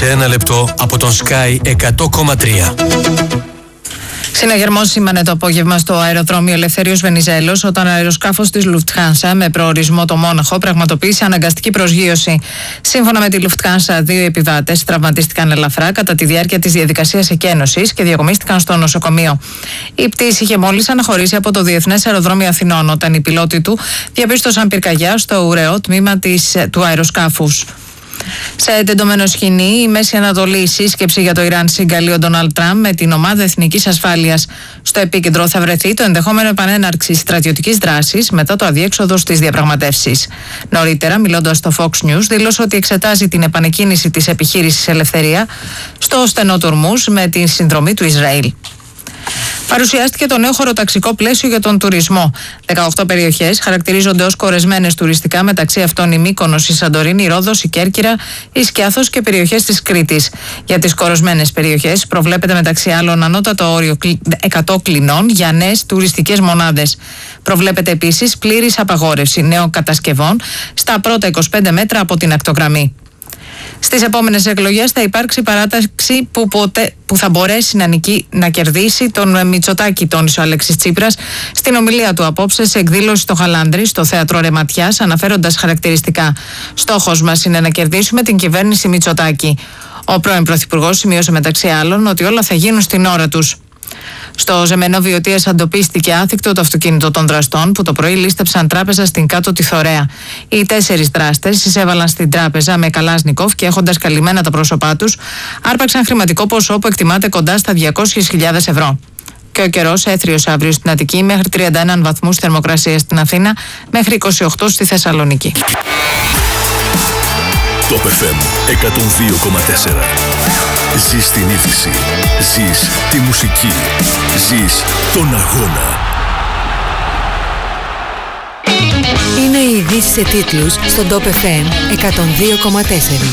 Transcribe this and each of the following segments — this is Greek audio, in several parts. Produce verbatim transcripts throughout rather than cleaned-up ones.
σε ένα λεπτό από τον Sky εκατό κόμμα τρία. Συναγερμός σήμανε το απόγευμα στο αεροδρόμιο Ελευθέριος Βενιζέλος όταν αεροσκάφος της Lufthansa με προορισμό το Μόναχο πραγματοποίησε αναγκαστική προσγείωση. Σύμφωνα με τη Lufthansa, δύο επιβάτες τραυματίστηκαν ελαφρά κατά τη διάρκεια της διαδικασίας εκένωσης και διακομίστηκαν στο νοσοκομείο. Η πτήση είχε μόλις αναχωρήσει από το Διεθνές Αεροδρόμιο Αθηνών όταν οι πιλότοι του διαπίστωσαν πυρκαγιά στο ουραίο τμήμα της, του αεροσκάφους. Σε τεντωμένο σκηνή, η Μέση Ανατολή, σύσκεψη για το Ιράν συγκαλεί ο Ντόναλντ Τραμπ με την ομάδα εθνικής ασφάλειας. Στο επίκεντρο θα βρεθεί το ενδεχόμενο επανέναρξη στρατιωτικής δράσης μετά το αδιέξοδο στις διαπραγματεύσεις. Νωρίτερα, μιλώντας στο Fox News, δήλωσε ότι εξετάζει την επανεκκίνηση της επιχείρησης Ελευθερία στο στενό του Ορμούζ με τη συνδρομή του Ισραήλ. Παρουσιάστηκε το νέο χωροταξικό πλαίσιο για τον τουρισμό. δεκαοκτώ περιοχές χαρακτηρίζονται ως κορεσμένες τουριστικά, μεταξύ αυτών η Μύκονος, η Σαντορίνη, η Ρόδος, η Κέρκυρα, η Σκιάθος και περιοχές της Κρήτης. Για τις κορεσμένες περιοχές προβλέπεται μεταξύ άλλων ανώτατο όριο εκατό κλινών για νέες τουριστικές μονάδες. Προβλέπεται επίσης πλήρης απαγόρευση νέων κατασκευών στα πρώτα είκοσι πέντε μέτρα από την ακτογραμμή. Στις επόμενες εκλογές θα υπάρξει παράταξη που, ποτέ, που θα μπορέσει να, νικεί, να κερδίσει τον Μητσοτάκη, τόνισε ο Αλέξης Τσίπρας στην ομιλία του απόψε σε εκδήλωση στο Χαλάνδρι, στο θέατρο Ρεματιάς, αναφέροντας χαρακτηριστικά: «Στόχος μας είναι να κερδίσουμε την κυβέρνηση Μητσοτάκη». Ο πρώην Πρωθυπουργός σημείωσε μεταξύ άλλων ότι όλα θα γίνουν στην ώρα τους. Στο Ζεμενό Βιωτίας εντοπίστηκε άθικτο το αυτοκίνητο των δραστών που το πρωί λίστεψαν τράπεζα στην Κάτω τη Θωρέα. Οι τέσσερις δράστες εισέβαλαν στην τράπεζα με Καλάσνικοφ και έχοντας καλυμμένα τα πρόσωπά τους, άρπαξαν χρηματικό ποσό που εκτιμάται κοντά στα διακόσιες χιλιάδες ευρώ. Και ο καιρός έθριος αύριο στην Αττική μέχρι τριάντα ένα βαθμούς θερμοκρασία στην Αθήνα μέχρι είκοσι οκτώ στη Θεσσαλονίκη. Top εφ εμ εκατόν δύο κόμμα τέσσερα. Ζεις την είδηση. Ζεις τη μουσική. Ζεις τον αγώνα. Είναι οι ειδήσεις σε τίτλους στον Top εφ εμ εκατόν δύο κόμμα τέσσερα.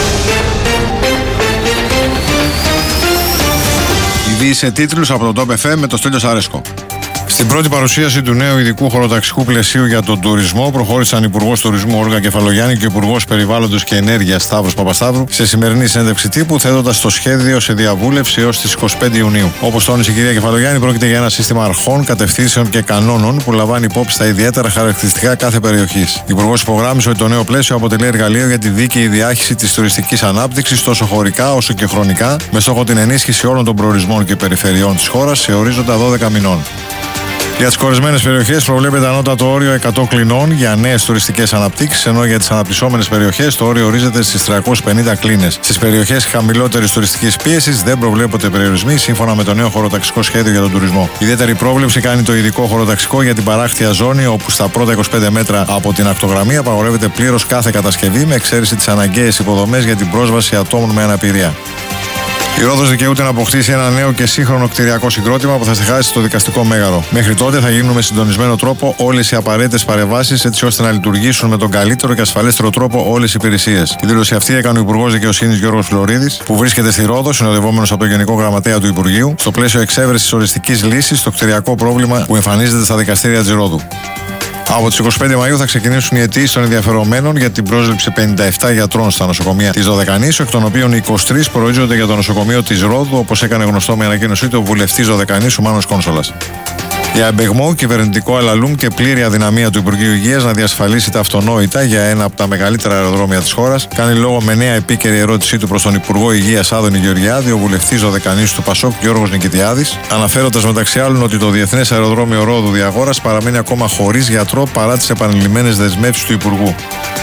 Ειδήσεις σε τίτλους από τον Top εφ εμ με το Στέλιο Σαρέσκο. Στην πρώτη παρουσίαση του νέου ειδικού χωροταξικού πλαισίου για τον τουρισμό προχώρησαν Υπουργός Τουρισμού Όλγα Κεφαλογιάννη και Υπουργός Περιβάλλοντος και Ενέργειας Σταύρος Παπασταύρου σε σημερινή συνέντευξη τύπου, θέτοντας το σχέδιο σε διαβούλευση έως τις είκοσι πέντε Ιουνίου. Όπως τόνισε η κυρία Κεφαλογιάννη, πρόκειται για ένα σύστημα αρχών, κατευθύνσεων και κανόνων που λαμβάνει υπόψη τα ιδιαίτερα χαρακτηριστικά κάθε περιοχής. Η Υπουργός υπογράμμισε ότι το νέο πλαίσιο αποτελεί εργαλείο για τη δίκαιη διάχυση της τουριστικής ανάπτυξης τόσο χωρικά όσο και χρονικά, με στόχο την ενίσχυση όλων των προορισμών και περιφερειών της χώρας σε ορίζοντα δώδεκα μηνών. Για τις κορεσμένες περιοχές προβλέπεται ανώτατο όριο εκατό κλινών για νέες τουριστικές αναπτύξεις, ενώ για τις αναπτυσσόμενες περιοχές το όριο ορίζεται στις τριακόσιες πενήντα κλίνες. Στις περιοχές χαμηλότερης τουριστικής πίεσης δεν προβλέπονται περιορισμοί σύμφωνα με το νέο χωροταξικό σχέδιο για τον τουρισμό. Ιδιαίτερη πρόβλεψη κάνει το ειδικό χωροταξικό για την παράκτια ζώνη, όπου στα πρώτα είκοσι πέντε μέτρα από την ακτογραμμή απαγορεύεται πλήρως κάθε κατασκευή, με εξαίρεση τις αναγκαίες υποδομές για την πρόσβαση ατόμων με αναπηρία. Η Ρόδος δικαιούται να αποκτήσει ένα νέο και σύγχρονο κτηριακό συγκρότημα που θα στεγάσει στο δικαστικό μέγαρο. Μέχρι τότε θα γίνουν με συντονισμένο τρόπο όλες οι απαραίτητες παρεμβάσεις, έτσι ώστε να λειτουργήσουν με τον καλύτερο και ασφαλέστερο τρόπο όλες οι υπηρεσίες. Η δήλωση αυτή έκανε ο Υπουργός Δικαιοσύνης Γιώργος Φλωρίδης, που βρίσκεται στη Ρόδο, συνοδευόμενος από τον Γενικό Γραμματέα του Υπουργείου, στο πλαίσιο εξέβρεσης οριστικής λύσης στο κτηριακό πρόβλημα που εμφανίζεται στα δικαστήρια της Ρόδου. Από τις είκοσι πέντε Μαΐου θα ξεκινήσουν οι αιτήσεις των ενδιαφερομένων για την πρόσληψη πενήντα επτά γιατρών στα νοσοκομεία της Δωδεκανήσου, εκ των οποίων είκοσι τρεις προορίζονται για το νοσοκομείο της Ρόδου, όπως έκανε γνωστό με ανακοίνωσή του ο βουλευτής Δωδεκανήσου Μάνος Κόνσολας. Για εμπεγμό, κυβερνητικό αλαλούμ και πλήρη αδυναμία του Υπουργείου Υγείας να διασφαλίσει τα αυτονόητα για ένα από τα μεγαλύτερα αεροδρόμια της χώρας, κάνει λόγο με νέα επίκαιρη ερώτησή του προς τον Υπουργό Υγείας Άδωνη Γεωργιάδη, ο βουλευτής Δωδεκανήσου του Πασόκ Γιώργος Νικητιάδης, αναφέροντας μεταξύ άλλων ότι το Διεθνές Αεροδρόμιο Ρόδου Διαγόρας παραμένει ακόμα χωρίς γιατρό παρά τις επανειλημμένες δεσμεύσεις του Υπουργού.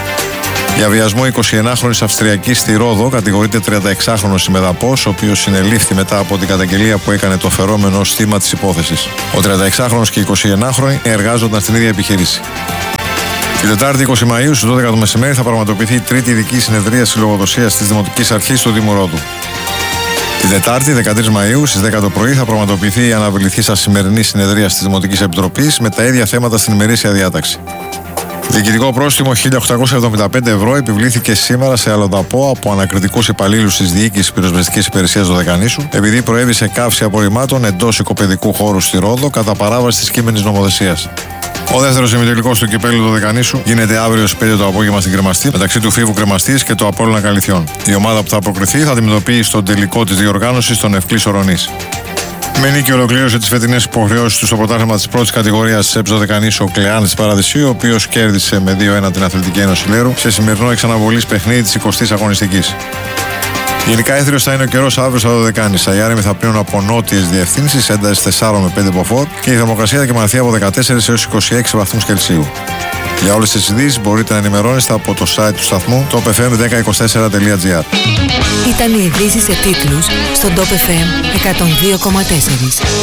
Για βιασμό εικοσιενάχρονης Αυστριακής στη Ρόδο κατηγορείται τριανταεξάχρονος Ημεδαπός, ο οποίος συνελήφθη μετά από την καταγγελία που έκανε το φερόμενο ως θύμα της υπόθεσης. Ο τριανταεξάχρονος και οι εικοσιενάχρονοι εργάζονταν στην ίδια επιχείρηση. Την Τετάρτη είκοσι Μαΐου στις δώδεκα το μεσημέρι θα πραγματοποιηθεί η τρίτη ειδική συνεδρίαση λογοδοσίας της Δημοτικής Αρχής του Δήμου Ρόδου. Την Τετάρτη, δεκατρείς Μαΐου, στις δέκα το πρωί, θα πραγματοποιηθεί η αναβληθήσα σημερινή συνεδρίαση της Δημοτικής Επιτροπής με τα ίδια θέματα στην ημερήσια διάταξη. Διοικητικό πρόστιμο χίλια οκτακόσια εβδομήντα πέντε ευρώ επιβλήθηκε σήμερα σε αλλοδαπό από ανακριτικούς υπαλλήλους της Διοίκησης Πυροσβεστικής Υπηρεσίας Δωδεκανήσου, επειδή προέβησε καύση απορριμμάτων εντός οικοπαιδικού χώρου στη Ρόδο κατά παράβαση της κείμενης νομοθεσίας. Ο δεύτερος ημιτελικός του κυπέλλου του Δεκανήσου γίνεται αύριο στις πέντε το απόγευμα στην Κρεμαστή μεταξύ του Φίβου Κρεμαστής και του Απόλλωνα Καλυθιών. Η ομάδα που θα προκριθεί θα αντιμετωπίσει στον τελικό της διοργάνωσης τον Ευκλής Ορονής. Με νίκη ολοκλήρωσε τις φετινές υποχρεώσεις του στο πρωτάθλημα της πρώτης κατηγορίας της ΕΠΖΟ Δεκανήσου ο Κλεάνης της Παραδεισίου, ο οποίος κέρδισε με δύο ένα την Αθλητική Ένωση Λέρου σε σημερινό εξαναβολής παιχνίδι της εικοστής αγωνιστικής. Γενικά έθριος θα είναι ο καιρός αύριο στα Δωδεκάνησα. Οι άρεμοι θα πλύνουν από νότιες διευθύνσεις, ένταση τέσσερα με πέντε μποφόρ και η θερμοκρασία θα κυμανθεί από δεκατέσσερα έως είκοσι έξι βαθμούς Κελσίου. Για όλες τις ειδήσεις μπορείτε να ενημερώνεστε από το site του σταθμού top f m ένα μηδέν δύο τέσσερα τελεία g r. Ήταν οι ειδήσεις σε τίτλους στον Top εφ εμ εκατόν δύο κόμμα τέσσερα.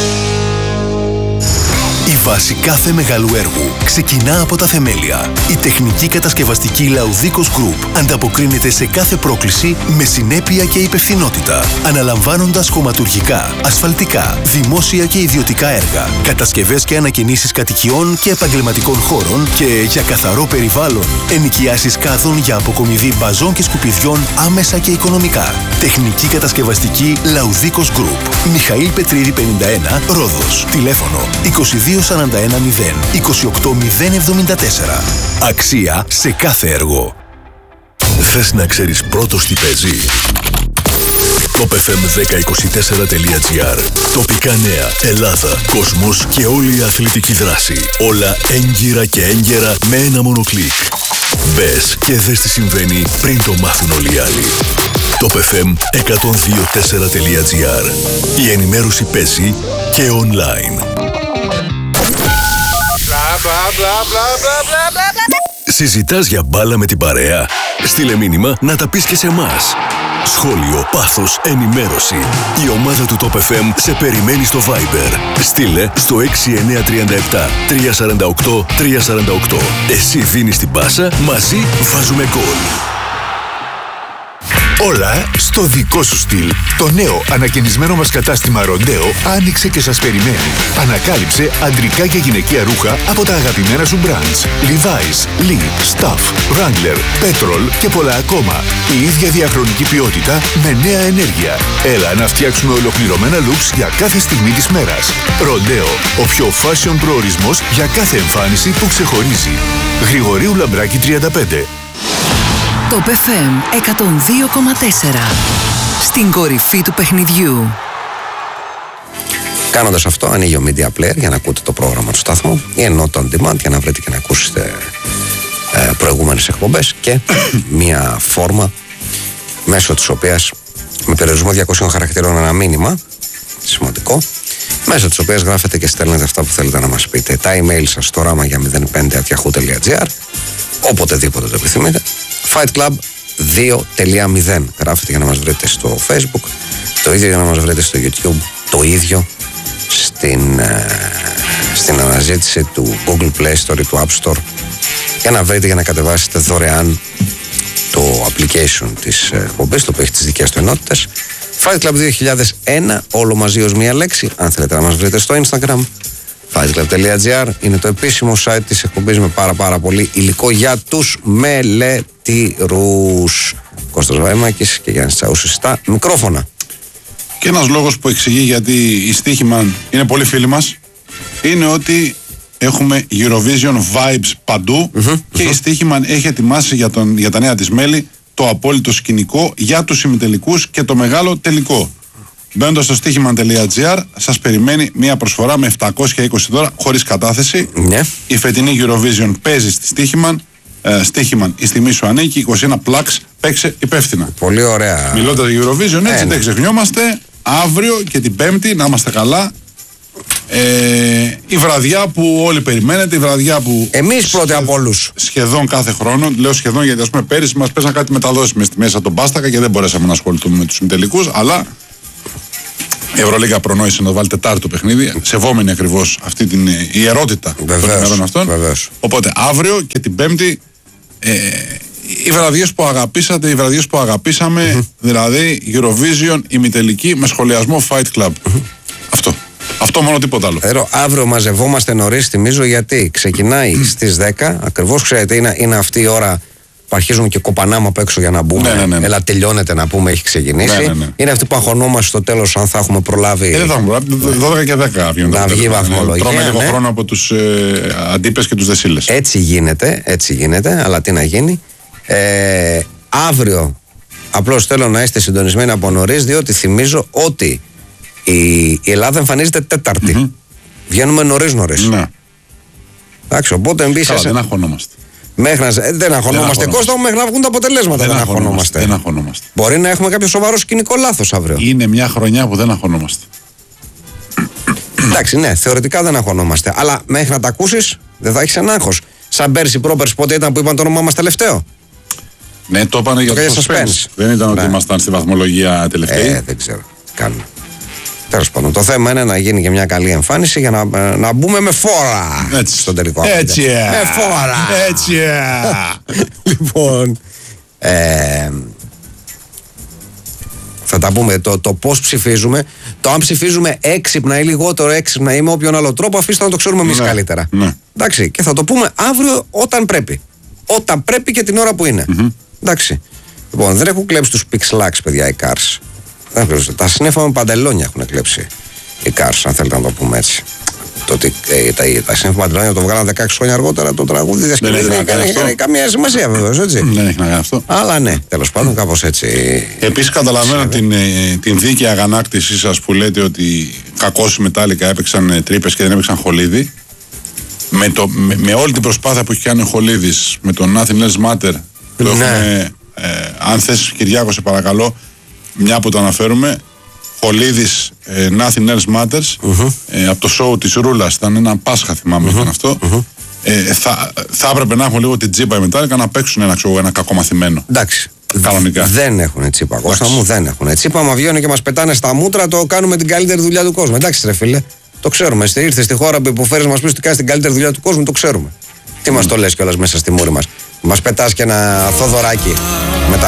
Η βάση κάθε μεγάλου έργου ξεκινά από τα θεμέλια. Η τεχνική κατασκευαστική Λαουδίκος Group ανταποκρίνεται σε κάθε πρόκληση με συνέπεια και υπευθυνότητα, αναλαμβάνοντας χωματουργικά, ασφαλτικά, δημόσια και ιδιωτικά έργα, κατασκευές και ανακαινήσεις κατοικιών και επαγγελματικών χώρων και για καθαρό περιβάλλον, ενοικιάσεις κάδων για αποκομιδή μπαζών και σκουπιδιών άμεσα και οικονομικά. Τεχνική κατασκευαστική Λαουδίκος Group. Μιχαήλ Πετρίδη πενήντα ένα, Ρόδος. Τηλέφωνο είκοσι δύο σαράντα ένα μηδέν είκοσι οκτώ μηδέν εβδομήντα τέσσερα. Αξία σε κάθε έργο. Θες να ξέρεις πρώτος τι παίζει? top f m ένα μηδέν δύο τέσσερα τελεία g r. Τοπικά νέα, Ελλάδα, κόσμος και όλη η αθλητική δράση. Όλα έγκυρα και έγκαιρα με ένα μόνο κλικ. Μπες και δες τι συμβαίνει πριν το μάθουν όλοι οι άλλοι. top f m εκατόν δύο τέσσερα τελεία g r. Η ενημέρωση παίζει και online. Συζητάς για μπάλα με την παρέα? Στείλε μήνυμα να τα πεις και σε εμάς. Σχόλιο, πάθος, ενημέρωση. Η ομάδα του Top εφ εμ σε περιμένει στο Viber. Στείλε στο έξι εννιά τρία επτά τρία τέσσερα οκτώ τρία τέσσερα οκτώ. Εσύ δίνεις την πάσα, μαζί βάζουμε γκολ. Όλα στο δικό σου στυλ. Το νέο ανακαινισμένο μας κατάστημα Ροντέο άνοιξε και σας περιμένει. Ανακάλυψε αντρικά και γυναικεία ρούχα από τα αγαπημένα σου brands. Levi's, Lee, Stuff, Wrangler, Petrol και πολλά ακόμα. Η ίδια διαχρονική ποιότητα με νέα ενέργεια. Έλα να φτιάξουμε ολοκληρωμένα looks για κάθε στιγμή της μέρας. Ροντέο, ο πιο fashion προορισμός για κάθε εμφάνιση που ξεχωρίζει. Γρηγορίου Λαμπράκη τριάντα πέντε. Top εφ εμ εκατόν δύο κόμμα τέσσερα. Στην κορυφή του παιχνιδιού. Κάνοντας αυτό, ανοίγει ο Media Player για να ακούτε το πρόγραμμα του σταθμού ή ενώ το On Demand για να βρείτε και να ακούσετε ε, προηγούμενες εκπομπές και μία φόρμα μέσω της οποίας με περιορισμό διακοσίων χαρακτηρών ένα μήνυμα σημαντικό, μέσω της οποίας γράφετε και στέλνετε αυτά που θέλετε να μας πείτε. Τα email σας στο ράμα για μηδέν πέντε at yahoo τελεία gr, οποτεδήποτε το επιθυμείτε. Fight Club δύο τελεία μηδέν γράφετε για να μας βρείτε στο Facebook, το ίδιο για να μας βρείτε στο YouTube, το ίδιο στην, ε, στην αναζήτηση του Google Play Store ή του App Store για να βρείτε, για να κατεβάσετε δωρεάν το application της εκπομπής, το οποίο έχει τις δικές του ενότητες. Fight Club δύο χιλιάδες ένα, όλο μαζί ως μία λέξη. Αν θέλετε να μας βρείτε στο Instagram, fight club τελεία gr είναι το επίσημο site της εκπομπής με πάρα πάρα πολύ υλικό για τους μελετηρούς. Κώστας Βαϊμάκης και Γιάννης Τσαούσης στα μικρόφωνα. Και ένας λόγος που εξηγεί γιατί η Στοίχημαν είναι πολύ φίλοι μας είναι ότι έχουμε Eurovision vibes παντού mm-hmm, και mm-hmm. η Στοίχημαν έχει ετοιμάσει για, τον, για τα νέα της μέλη το απόλυτο σκηνικό για τους ημιτελικούς και το μεγάλο τελικό. Μπαίνοντας στο στοίχημαν τελεία gr σας περιμένει μια προσφορά με επτακόσια είκοσι δώρα χωρίς κατάθεση. Ναι. Η φετινή Eurovision παίζει στη Στοίχημαν. Ε, Στοίχημαν, η στιγμή σου ανήκει. είκοσι ένα Plugs, παίξε υπεύθυνα. Πολύ ωραία. Μιλώντας για Eurovision, έτσι ε, δεν ξεχνιόμαστε. Αύριο και την Πέμπτη, να είμαστε καλά. Ε, η βραδιά που όλοι περιμένετε, η βραδιά που. Εμείς πρώτοι από όλους. Σχεδόν κάθε χρόνο. Λέω σχεδόν γιατί, ας πούμε, πέρυσι μας πέσαν κάτι μεταδόσεις μες στη μέσα τον Πάστακα και δεν μπορέσαμε να ασχοληθούμε με τους συμμετελικούς. Αλλά η Ευρωλίγα προνόησε να βάλει τετάρτο παιχνίδι, σεβόμενη ακριβώς αυτή την ιερότητα των ημερών αυτών. Βεβαίως. Οπότε αύριο και την Πέμπτη, ε, οι βραδιές που αγαπήσατε, οι βραδιές που αγαπήσαμε, mm-hmm. δηλαδή Eurovision, ημιτελική με σχολιασμό Fight Club. Mm-hmm. Αυτό. Αυτό μόνο, τίποτα άλλο. Εδώ, αύριο μαζευόμαστε νωρίς, θυμίζω, γιατί ξεκινάει στις δέκα. Ακριβώς, ξέρετε, είναι, είναι αυτή η ώρα αρχίζουν και κοπανάμε απ' έξω για να μπούμε. Ναι, ναι, ναι. Έλα, τελειώνεται να πούμε, έχει ξεκινήσει. Ναι, ναι, ναι. Είναι αυτοί που αγχωνόμαστε στο τέλος αν θα έχουμε προλάβει. Ε, δεν θα έχουμε προλάβει. δώδεκα και δέκα Να βγει η βαθμολογία. Τρώμε λίγο ναι. χρόνο από τους ε, αντίπες και τους δεσίλες. Έτσι γίνεται, έτσι γίνεται, αλλά τι να γίνει. Ε, αύριο απλώς θέλω να είστε συντονισμένοι από νωρίς, διότι θυμίζω ότι η, η Ελλάδα εμφανίζεται Τέταρτη. Mm-hmm. Βγαίνουμε νωρίς νωρίς. Ναι. Εντάξει, οπότε μπήσε. Καλά, δεν αγχωνόμαστε. Μέχρι να, ε, δεν αγχωνόμαστε, Κώστα μου, μέχρι να βγουν τα αποτελέσματα. Δεν, δεν αγχωνόμαστε. Δεν αγχωνόμαστε. Μπορεί να έχουμε κάποιο σοβαρό σκηνικό λάθος αύριο. Είναι μια χρονιά που δεν αγχωνόμαστε. Εντάξει, ναι, θεωρητικά δεν αγχωνόμαστε. Αλλά μέχρι να τα ακούσεις, δεν θα έχεις ένα άγχος. Σαν πέρσι, πρόπερσι, πότε ήταν που είπαν το όνομά μας τελευταίο. Ναι, το είπανε για το suspense. Δεν ήταν ναι. ότι ήμασταν στη βαθμολογία τελευταίοι. Ε, δεν ξέρω. Κάνουμε. Τέλος πάντων, το θέμα είναι να γίνει και μια καλή εμφάνιση για να, να μπούμε με φόρα έτσι. στον τελικό. Έτσι, yeah. Με φόρα. Έτσι, yeah. Λοιπόν, ε, θα τα πούμε το, το πώς ψηφίζουμε. Το αν ψηφίζουμε έξυπνα ή λιγότερο έξυπνα ή με όποιον άλλο τρόπο, αφήστε να το ξέρουμε εμείς ναι. καλύτερα. Ναι. Εντάξει, και θα το πούμε αύριο όταν πρέπει. Όταν πρέπει και την ώρα που είναι. Mm-hmm. Εντάξει. Λοιπόν, δεν έχουν κλέψει τους Pixlax, παιδιά, οι Cars. Τα σύννεφα με παντελόνια έχουν κλέψει οι Cars, αν θέλετε να το πούμε έτσι. Το ότι ε, τα, τα σύννεφα με παντελόνια το βγάλαν δεκαέξι χρόνια αργότερα, το τραγούδι δεν, δεν, δεν έχει κάνει καμία σημασία βεβαίως, έτσι. Δεν έχει να κάνει αυτό. Αλλά ναι, τέλος πάντων, κάπως έτσι. Επίσης, καταλαβαίνω την, την δίκαιη αγανάκτησή σας που λέτε ότι κακώς οι Μετάλλικα έπαιξαν τρύπες και δεν έπαιξαν Χολίδη. Με, το, με, με όλη την προσπάθεια που έχει κάνει ο Χολίδης με τον Nothing Else Matter, το ναι. έχουμε, ε, αν θες, Κυριάκο, σε παρακαλώ, μια που το αναφέρουμε, Χολίδης, ε, Nothing Else Matters, uh-huh. ε, από το show της Ρούλας, ήταν ένα Πάσχα, θυμάμαι, uh-huh. ήταν αυτό. Uh-huh. Ε, θα, θα έπρεπε να έχουν λίγο την τσίπα οι Μετάλλικα να παίξουν ένα, ξέρω, ένα κακομαθημένο. Εντάξει. Κανονικά. Δεν έχουν τσίπα, Κώστα μου, δεν έχουν τσίπα. Μα βγαίνουν και μας πετάνε στα μούτρα, το κάνουμε την καλύτερη δουλειά του κόσμου. Εντάξει, ρε φίλε. Το ξέρουμε. Ήρθε στη χώρα που υποφέρει να μας πει ότι κάνει την καλύτερη δουλειά του κόσμου, το ξέρουμε. Τι mm. μας το λες κιόλας μέσα στη μούρη μας. Μας πετάς και ένα Θοδωράκι με τα